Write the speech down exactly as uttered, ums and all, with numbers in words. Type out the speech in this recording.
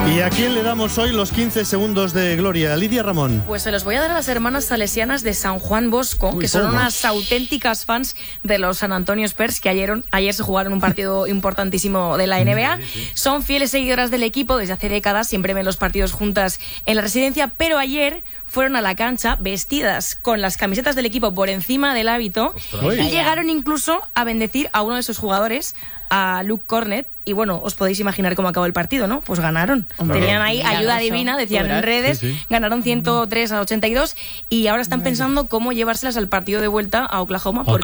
¿Y a quién le damos hoy los quince segundos de gloria? Lidia Ramón. Pues se los voy a dar a las hermanas salesianas de San Juan Bosco, Uy, que son ¿cómo? unas auténticas fans de los San Antonio Spurs, que ayer, ayer se jugaron un partido importantísimo de la N B A. Sí, sí. Son fieles seguidoras del equipo desde hace décadas, siempre ven los partidos juntas en la residencia, pero ayer fueron a la cancha vestidas con las camisetas del equipo por encima del hábito. Ostras. Y llegaron incluso a bendecir a uno de sus jugadores, a Luke Cornet. Y bueno, os podéis imaginar cómo acabó el partido, ¿no? Pues ganaron. Hombre, Tenían ahí ayuda divina, decían en redes, sí, sí. ganaron ciento tres a ochenta y dos y ahora están pensando cómo llevárselas al partido de vuelta a Oklahoma. Porque